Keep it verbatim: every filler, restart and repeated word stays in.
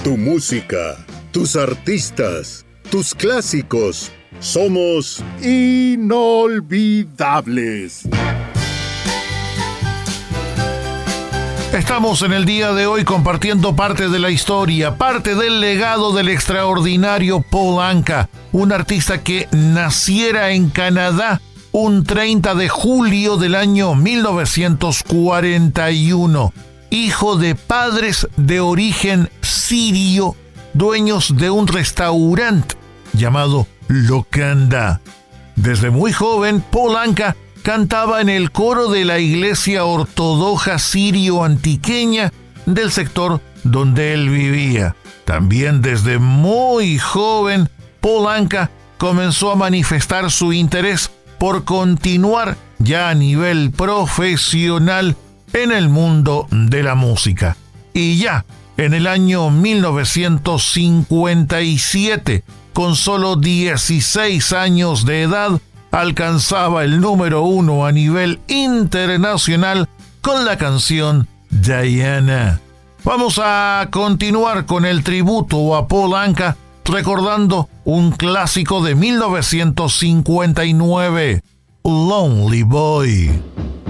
Tu música, tus artistas, tus clásicos. Somos inolvidables. Estamos en el día de hoy compartiendo parte de la historia, parte del legado del extraordinario Paul Anka, un artista que naciera en Canadá un treinta de julio del año mil novecientos cuarenta y uno, hijo de padres de origen sirio, dueños de un restaurante llamado Locanda. Desde muy joven, Paul Anka cantaba en el coro de la iglesia ortodoxa sirio-antiqueña del sector donde él vivía. También desde muy joven, Paul Anka comenzó a manifestar su interés por continuar ya a nivel profesional en el mundo de la música. Y ya en el año mil novecientos cincuenta y siete, con solo dieciséis años de edad, alcanzaba el número uno a nivel internacional con la canción Diana. Vamos a continuar con el tributo a Paul Anka recordando un clásico de mil novecientos cincuenta y nueve, Lonely Boy.